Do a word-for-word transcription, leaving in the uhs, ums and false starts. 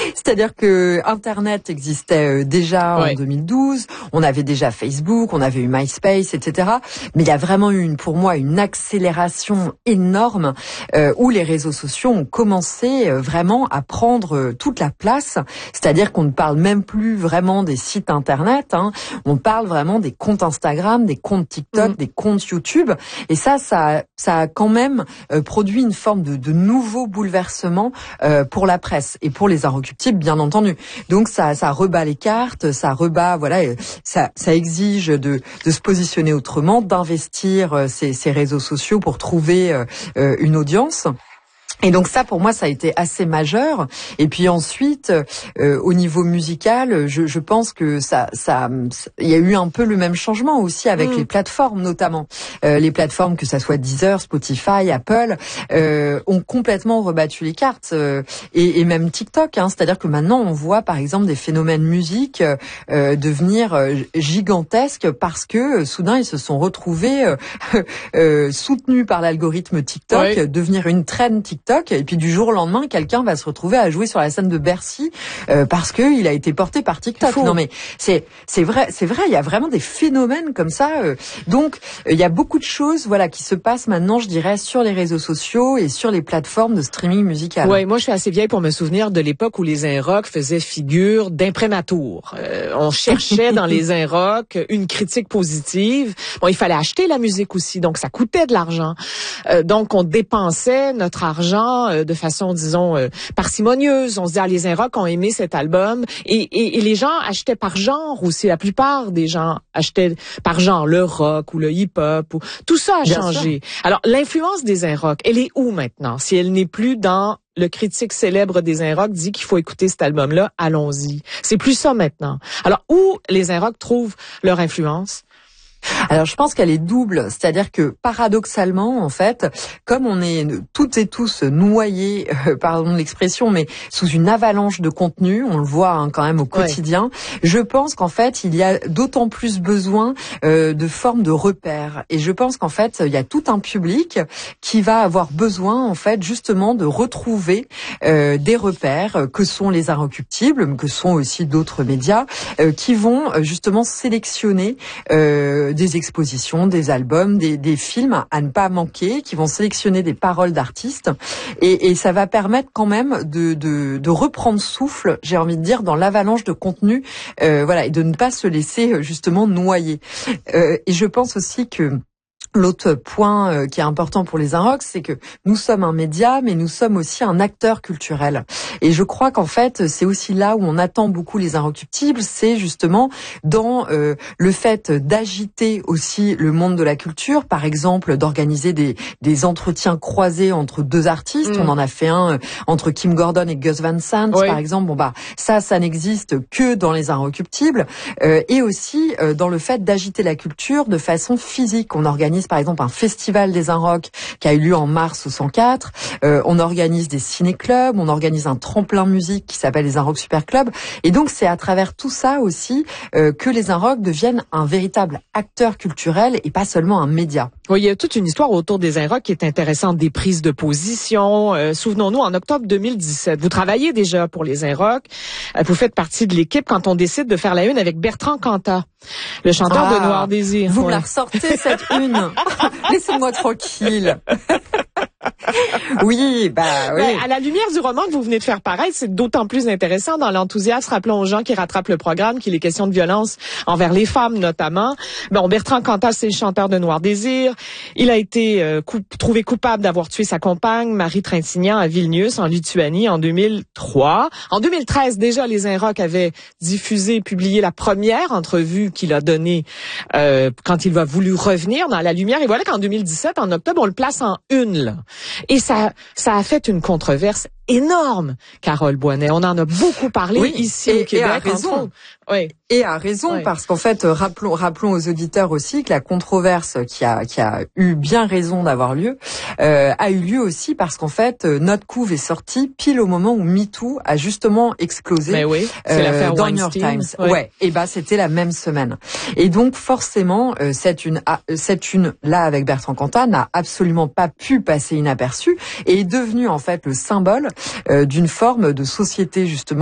C'est-à-dire que Internet existait déjà ouais. en deux mille douze, on avait déjà Facebook, on avait eu MySpace, et cetera. Mais il y a vraiment eu, une, pour moi, une accélération énorme euh, où les réseaux sociaux ont commencé euh, vraiment à prendre euh, toute la place. C'est-à-dire qu'on ne parle même plus vraiment des sites Internet, hein. On parle vraiment des comptes Instagram, des comptes TikTok, mmh. des comptes YouTube. Et ça, ça, ça a quand même euh, produit une forme de, de nouveau bouleversement euh, pour la presse et pour les inrecuptibles, bien entendu. Donc ça, ça rebat les cartes, ça rebat, voilà, ça, ça exige de, de se positionner autrement, d'investir euh, ces, ces réseaux sociaux pour trouver euh, euh, une audience. Et donc ça, pour moi, ça a été assez majeur. Et puis ensuite, euh, au niveau musical, je, je pense que ça, ça, il y a eu un peu le même changement aussi avec mmh. les plateformes, notamment euh, les plateformes, que ça soit Deezer, Spotify, Apple, euh, ont complètement rebattu les cartes, euh, et, et même TikTok. Hein, c'est-à-dire que maintenant, on voit par exemple des phénomènes musique euh, devenir euh, gigantesques parce que euh, soudain ils se sont retrouvés euh, euh, soutenus par l'algorithme TikTok, oui. devenir une trend TikTok. Et puis du jour au lendemain, quelqu'un va se retrouver à jouer sur la scène de Bercy euh, parce que il a été porté par TikTok. Non mais c'est c'est vrai, c'est vrai. Il y a vraiment des phénomènes comme ça. Euh, donc euh, il y a beaucoup de choses, voilà, qui se passent maintenant, je dirais, sur les réseaux sociaux et sur les plateformes de streaming musical. Ouais, moi je suis assez vieille pour me souvenir de l'époque où les Inrock faisaient figure d'imprimatur. Euh, on cherchait dans les Inrock une critique positive. Bon, il fallait acheter la musique aussi, donc ça coûtait de l'argent. Euh, donc on dépensait notre argent de façon, disons, euh, parcimonieuse. On se dit, ah, les Inrock ont aimé cet album. Et, et, et les gens achetaient par genre aussi. La plupart des gens achetaient par genre le rock ou le hip-hop. Ou... Tout ça a Bien changé. Sûr. Alors, l'influence des Inrock, elle est où maintenant? Si elle n'est plus dans le critique célèbre des Inrock dit qu'il faut écouter cet album-là, allons-y. C'est plus ça maintenant. Alors, où les Inrock trouvent leur influence? Alors je pense qu'elle est double, c'est-à-dire que paradoxalement, en fait, comme on est toutes et tous noyés, euh, pardon de l'expression, mais sous une avalanche de contenu, on le voit hein, quand même au quotidien, ouais. je pense qu'en fait, il y a d'autant plus besoin euh, de formes de repères. Et je pense qu'en fait, il y a tout un public qui va avoir besoin, en fait, justement de retrouver euh, des repères que sont les Inrecuptibles, que sont aussi d'autres médias, euh, qui vont justement sélectionner euh, des expositions, des albums, des, des films à ne pas manquer, qui vont sélectionner des paroles d'artistes, et, et ça va permettre quand même de, de, de reprendre souffle, j'ai envie de dire, dans l'avalanche de contenu, euh, voilà, et de ne pas se laisser justement noyer. Euh, et je pense aussi que l'autre point euh, qui est important pour les Inrock, c'est que nous sommes un média, mais nous sommes aussi un acteur culturel. Et je crois qu'en fait, c'est aussi là où on attend beaucoup les Inrecuptibles, c'est justement dans euh, le fait d'agiter aussi le monde de la culture, par exemple d'organiser des, des entretiens croisés entre deux artistes. Mmh. On en a fait un euh, entre Kim Gordon et Gus Van Sant, oui. par exemple. Bon bah ça, ça n'existe que dans les Inrecuptibles, euh, et aussi euh, dans le fait d'agiter la culture de façon physique. On organise par exemple un festival des Inrock qui a eu lieu en mars au cent quatre. Euh, on organise des ciné-clubs, on organise un tremplin musique qui s'appelle les Inrock Super Club. Et donc c'est à travers tout ça aussi euh, que les Inrock deviennent un véritable acteur culturel et pas seulement un média. Oui, il y a toute une histoire autour des Inrock qui est intéressante, des prises de position. Euh, souvenons-nous, en octobre deux mille dix-sept, vous travaillez déjà pour les Inrock. Euh, vous faites partie de l'équipe quand on décide de faire la une avec Bertrand Cantat, le chanteur ah, de Noir Désir. Vous ouais. me la ressortez cette une. Laissez-moi tranquille. Oui, bah oui. Ben, à la lumière du roman que vous venez de faire paraître, c'est d'autant plus intéressant dans l'enthousiasme. Rappelons aux gens qui rattrapent le programme qu'il est question de violence envers les femmes, notamment. Bon, Bertrand Cantat, c'est le chanteur de Noir Désir. Il a été euh, coup, trouvé coupable d'avoir tué sa compagne, Marie Trintignant, à Vilnius, en Lituanie, en deux mille trois. En deux mille treize, déjà, les Inrock avaient diffusé, publié la première entrevue qu'il a donnée euh, quand il a voulu revenir dans la lumière. Et voilà qu'en deux mille dix-sept, en octobre, on le place en une, là. Et ça, ça a fait une controverse énorme, Carole Boinet. On en a beaucoup parlé oui, ici et, au Québec. Et à raison. Oui. Et à raison, oui. Parce qu'en fait, rappelons, rappelons aux auditeurs aussi que la controverse qui a, qui a eu bien raison d'avoir lieu, euh, a eu lieu aussi parce qu'en fait, notre couve est sortie pile au moment où MeToo a justement explosé. Mais oui, c'est euh, l'affaire dans New York Times. Oui. Ouais. Et bah, c'était la même semaine. Et donc, forcément, euh, cette une, cette une là avec Bertrand Cantat n'a absolument pas pu passer inaperçue et est devenue en fait le symbole euh, d'une forme de société justement